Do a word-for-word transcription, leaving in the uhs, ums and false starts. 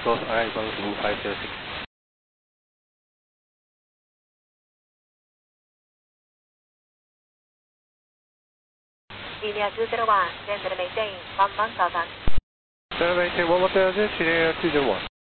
Dos I one two five zero six. Linea two zero one, general maintain one one thousand. General maintain one one thousand, Sierra two zero one.